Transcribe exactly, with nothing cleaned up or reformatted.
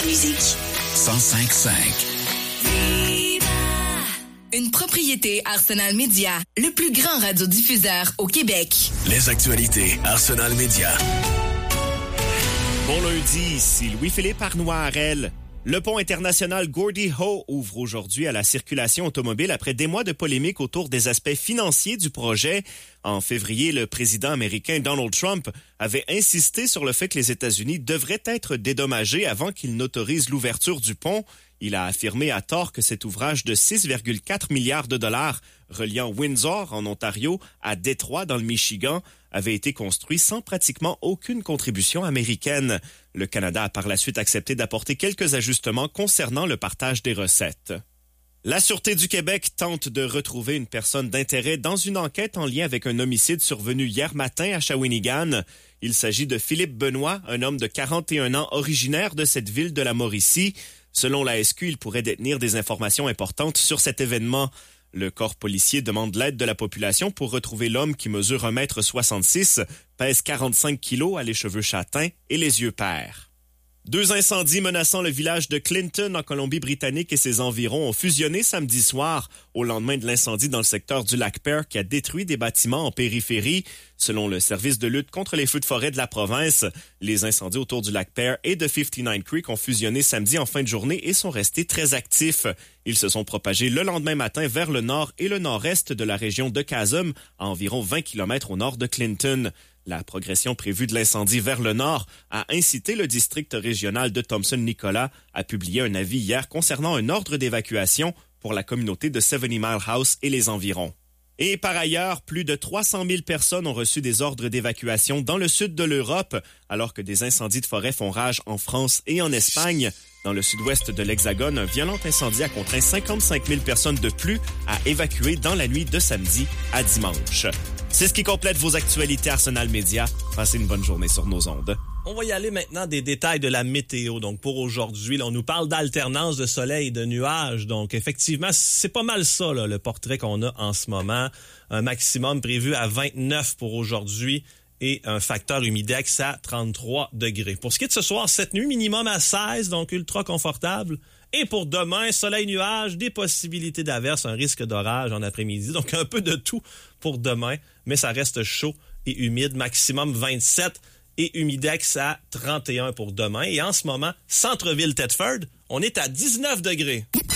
la musique. cent cinq cinq. Une propriété Arsenal Média, le plus grand radiodiffuseur au Québec. Les actualités Arsenal Média. Bon lundi, ici Louis-Philippe Arnois-Harel. Le pont international Gordie Howe ouvre aujourd'hui à la circulation automobile après des mois de polémique autour des aspects financiers du projet. En février, le président américain Donald Trump avait insisté sur le fait que les États-Unis devraient être dédommagés avant qu'il n'autorise l'ouverture du pont. Il a affirmé à tort que cet ouvrage de six virgule quatre milliards de dollars reliant Windsor, en Ontario, à Détroit, dans le Michigan, avait été construit sans pratiquement aucune contribution américaine. Le Canada a par la suite accepté d'apporter quelques ajustements concernant le partage des recettes. La Sûreté du Québec tente de retrouver une personne d'intérêt dans une enquête en lien avec un homicide survenu hier matin à Shawinigan. Il s'agit de Philippe Benoît, un homme de quarante et un ans originaire de cette ville de la Mauricie. Selon la S Q, il pourrait détenir des informations importantes sur cet événement. Le corps policier demande l'aide de la population pour retrouver l'homme qui mesure un mètre soixante-six, pèse quarante-cinq kilos, a les cheveux châtains et les yeux pairs. Deux incendies menaçant le village de Clinton en Colombie-Britannique et ses environs ont fusionné samedi soir au lendemain de l'incendie dans le secteur du lac Pearl qui a détruit des bâtiments en périphérie. Selon le service de lutte contre les feux de forêt de la province, les incendies autour du lac Pearl et de cinquante-neuf Creek ont fusionné samedi en fin de journée et sont restés très actifs. Ils se sont propagés le lendemain matin vers le nord et le nord-est de la région de Chasm, à environ vingt kilomètres au nord de Clinton. La progression prévue de l'incendie vers le nord a incité le district régional de Thompson-Nicolas à publier un avis hier concernant un ordre d'évacuation pour la communauté de Seventy Mile House et les environs. Et par ailleurs, plus de trois cent mille personnes ont reçu des ordres d'évacuation dans le sud de l'Europe, alors que des incendies de forêt font rage en France et en Espagne. Dans le sud-ouest de l'Hexagone, un violent incendie a contraint cinquante-cinq mille personnes de plus à évacuer dans la nuit de samedi à dimanche. C'est ce qui complète vos actualités Arsenal Média. Passez une bonne journée sur nos ondes. On va y aller maintenant des détails de la météo. Donc, pour aujourd'hui, là, on nous parle d'alternance de soleil et de nuages. Donc, effectivement, c'est pas mal ça, là, le portrait qu'on a en ce moment. Un maximum prévu à vingt-neuf pour aujourd'hui et un facteur humidex à trente-trois degrés. Pour ce qui est de ce soir, cette nuit, minimum à seize, donc ultra confortable. Et pour demain, soleil-nuage, des possibilités d'averse, un risque d'orage en après-midi. Donc, un peu de tout pour demain, mais ça reste chaud et humide. Maximum vingt-sept et humidex à trente et un pour demain. Et en ce moment, centre-ville Thetford, on est à dix-neuf degrés.